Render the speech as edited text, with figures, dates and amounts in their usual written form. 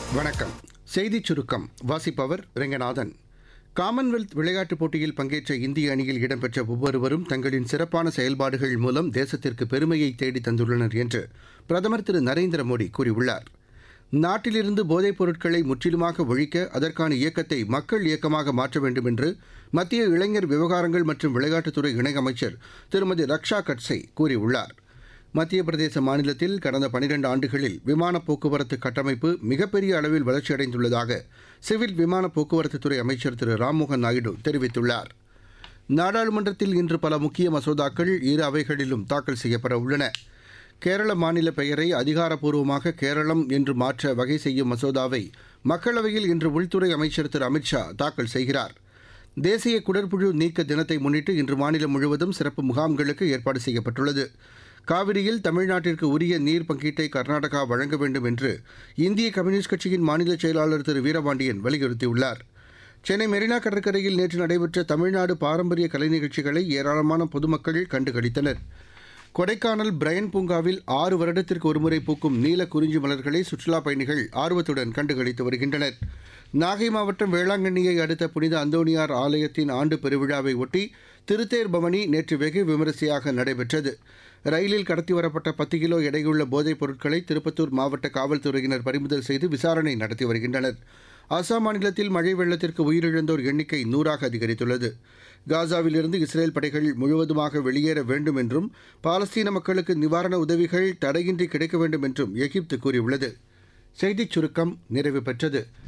வணக்கம். செய்திச் சுருக்கம் வாசிப்பவர் ரெங்கநாதன். காமன்வெல்த் விளையாட்டுப் போட்டியில் பங்கேற்ற இந்திய அணியில் இடம்பெற்ற ஒவ்வொருவரும் தங்களின் சிறப்பான செயல்பாடுகள் மூலம் தேசத்திற்கு பெருமையை தேடித் தந்துள்ளனர் என்று பிரதமர் திரு நரேந்திர மோடி கூறியுள்ளார். நாட்டிலிருந்து போதைப் பொருட்களை முற்றிலுமாக ஒழிக்க அதற்கான இயக்கத்தை மக்கள் இயக்கமாக மாற்ற வேண்டும் என்று மத்திய இளைஞர் விவகாரங்கள் மற்றும் விளையாட்டுத்துறை இணையமைச்சர் திருமதி ரக்ஷா கட்சே கூறியுள்ளார். மத்திய பிரதேச மாநிலத்தில் கடந்த 12 ஆண்டுகளில் விமான போக்குவரத்து கட்டமைப்பு மிகப்பெரிய அளவில் வளர்ச்சியடைந்துள்ளதாக சிவில் விமான போக்குவரத்துத்துறை அமைச்சர் திரு ராம்மோகன் நாயுடு தெரிவித்துள்ளார். நாடாளுமன்றத்தில் இன்று பல முக்கிய மசோதாக்கள் இரு அவைகளிலும் தாக்கல் செய்யப்பட உள்ளன. கேரள மாநில பெயரை அதிகாரப்பூர்வமாக கேரளம் என்று மாற்ற வகை செய்யும் மசோதாவை மக்களவையில் இன்று உள்துறை அமைச்சர் திரு அமித்ஷா தாக்கல் செய்கிறார். தேசிய குடற்புழு நீக்க தினத்தை முன்னிட்டு இன்று மாநிலம் முழுவதும் சிறப்பு முகாம்களுக்கு ஏற்பாடு செய்யப்பட்டுள்ளது. காவிரியில் தமிழ்நாட்டிற்கு உரிய நீர் பங்கீட்டை கர்நாடகா வழங்க வேண்டும் என்று இந்திய கம்யூனிஸ்ட் கட்சியின் மாநில செயலாளர் திரு வீரபாண்டியன் வலியுறுத்தியுள்ளார். சென்னை மெரினா கடற்கரையில் நேற்று நடைபெற்ற தமிழ்நாடு பாரம்பரிய கலை நிகழ்ச்சிகளை ஏராளமான பொதுமக்கள் கண்டுகளித்தனர். கொடைக்கானல் பிரையன் பூங்காவில் 6 வருடத்திற்கு ஒருமுறை பூக்கும் நீல குறிஞ்சி மலர்களை சுற்றுலாப் பயணிகள் ஆர்வத்துடன் கண்டுகளித்து வருகின்றனர். நாகை மாவட்டம் வேளாங்கண்ணியை அடுத்த புனித அந்தோணியார் ஆலயத்தின் ஆண்டு பெருவிழாவை ஒட்டி திருத்தேர் பவனி நேற்று வெகு விமரிசையாக நடைபெற்றது. ரயிலில் கடத்தி வரப்பட்ட 10 கிலோ எடையுள்ள போதைப் பொருட்களை திருப்பத்தூர் மாவட்ட காவல்துறையினர் பறிமுதல் செய்து விசாரணை நடத்தி வருகின்றனர். அசாம் மாநிலத்தில் மழை வெள்ளத்திற்கு உயிரிழந்தோர் எண்ணிக்கை 100ஆக அதிகரித்துள்ளது. காசாவிலிருந்து இஸ்ரேல் படைகள் முழுவதுமாக வெளியேற வேண்டும் என்றும் பாலஸ்தீன மக்களுக்கு நிவாரண உதவிகள் தடையின்றி கிடைக்க வேண்டும் என்றும் எகிப்து கூறியுள்ளது. செய்திச் சுருக்கம் நிறைவு பெற்றது.